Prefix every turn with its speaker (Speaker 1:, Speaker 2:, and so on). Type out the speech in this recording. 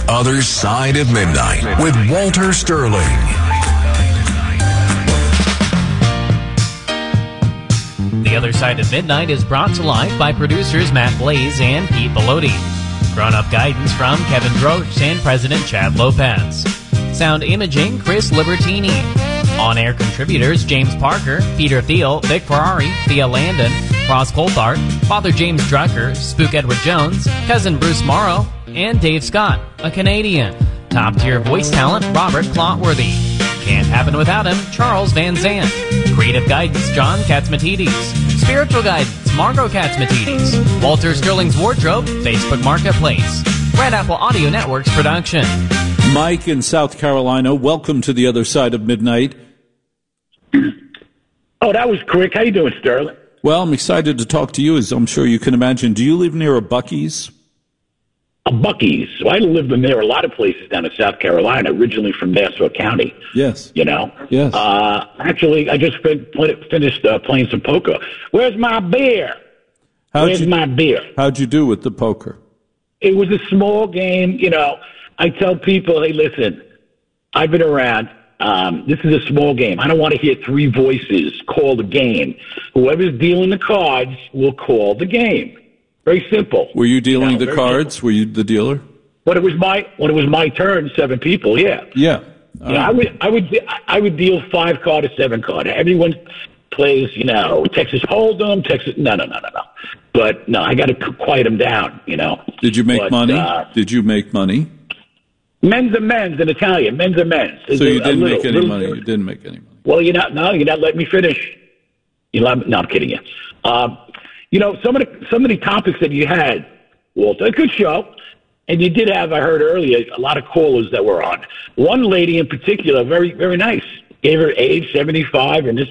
Speaker 1: Other Side of Midnight with Walter Sterling.
Speaker 2: The Other Side of Midnight is brought to life by producers Matt Blaze and Pete Bellotti. Grown-up guidance from Kevin Drost and President Chad Lopez. Sound imaging, Chris Libertini. On-air contributors, James Parker, Peter Thiel, Vic Ferrari, Thea Landon, Ross Coulthard, Father James Drucker, Spook Edward Jones, Cousin Bruce Morrow, and Dave Scott, a Canadian. Top-tier voice talent, Robert Clotworthy. Can't happen without him, Charles Van Zandt. Creative guidance, John Katzmatidis. Spiritual guidance, Margot Katzmatidis. Walter Sterling's Wardrobe, Facebook Marketplace. Red Apple Audio Network's production.
Speaker 3: Mike in South Carolina, welcome to the Other Side of Midnight.
Speaker 4: Oh, that was quick. How you doing, Sterling?
Speaker 3: Well, I'm excited to talk to you, as I'm sure you can imagine. Do you live near a Buc-ee's?
Speaker 4: A Buc-ee's. So I lived near a lot of places down in South Carolina, originally from Nassau County.
Speaker 3: Yes.
Speaker 4: You know?
Speaker 3: Yes.
Speaker 4: Actually, I just finished playing some poker. Where's my beer? Where's my beer?
Speaker 3: How'd you do with the poker?
Speaker 4: It was a small game. You know, I tell people, hey, listen, I've been around. This is a small game. I don't want to hear three voices call the game. Whoever's dealing the cards will call the game. Very simple.
Speaker 3: Were you dealing the cards?
Speaker 4: Simple.
Speaker 3: Were you the dealer?
Speaker 4: When it was my turn, 7 people. Yeah.
Speaker 3: Yeah.
Speaker 4: I would deal 5 card or 7 card. Everyone plays, you know, Texas Hold'em, Texas. No. But no, I got to quiet them down. You know.
Speaker 3: Did you make money? Did you make money?
Speaker 4: Men's and men's in Italian. Men's and men's.
Speaker 3: So you didn't make any money. You didn't make any money.
Speaker 4: Well, you're not letting me finish. No, I'm kidding you. You know, some of the topics that you had, Walter, a good show. And you did have, I heard earlier, a lot of callers that were on. One lady in particular, very, very nice. Gave her age, 75, and this